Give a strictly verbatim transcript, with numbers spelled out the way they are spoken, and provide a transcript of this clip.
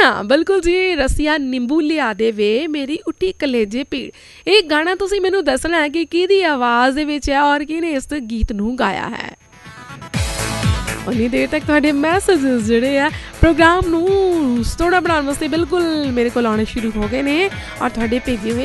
ਹਾਂ ਬਿਲਕੁਲ ਜੀ, ਰਸੀਆ ਨਿੰਬੂ ਲਿਆ ਦੇ ਵੇ ਮੇਰੀ ਉੱਠੀ ਕਲੇਜੇ ਪੀੜ। ਇਹ ਗਾਣਾ ਤੁਸੀਂ ਮੈਨੂੰ ਦੱਸਣਾ ਹੈ ਕਿ ਕਿਹਦੀ ਆਵਾਜ਼ ਦੇ ਵਿੱਚ ਹੈ ਔਰ ਕਿਹਨੇ ਇਸ ਗੀਤ ਨੂੰ ਗਾਇਆ ਹੈ। ਉਨੀ ਦੇਰ ਤੱਕ ਤੁਹਾਡੇ ਮੈਸੇਜਿਸ ਜਿਹੜੇ ਆ ਪ੍ਰੋਗਰਾਮ ਨੂੰ ਸੋਹਣਾ ਬਣਾਉਣ ਵਾਸਤੇ ਬਿਲਕੁਲ ਮੇਰੇ ਕੋਲ ਆਉਣੇ ਸ਼ੁਰੂ ਹੋ ਗਏ ਨੇ ਔਰ ਤੁਹਾਡੇ ਭੇਜੇ ਹੋਏ